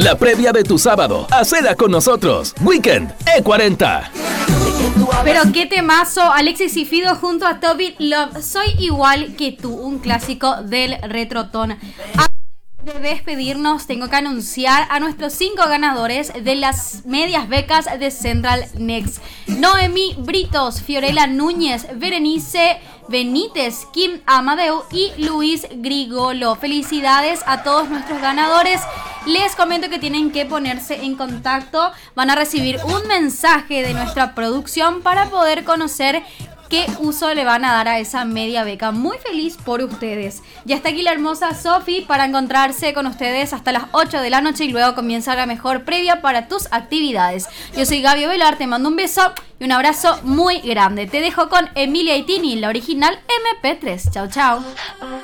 La previa de tu sábado, hacela con nosotros. Weekend E40. Pero qué temazo, Alexis y Fido junto a Toby Love, Soy igual que tú, un clásico del Retrotón. Antes de despedirnos, tengo que anunciar a nuestros 5 ganadores de las medias becas de Central Next: Noemí Britos, Fiorella Núñez, Berenice Benítez, Kim Amadeu y Luis Grigolo. Felicidades a todos nuestros ganadores. Les comento que tienen que ponerse en contacto. Van a recibir un mensaje de nuestra producción para poder conocer qué uso le van a dar a esa media beca. Muy feliz por ustedes. Ya está aquí la hermosa Sofi para encontrarse con ustedes hasta las 8 de la noche y luego comienza la mejor previa para tus actividades. Yo soy Gaby Velar, te mando un beso y un abrazo muy grande. Te dejo con Emilia y Tini, la original MP3. Chau, chau.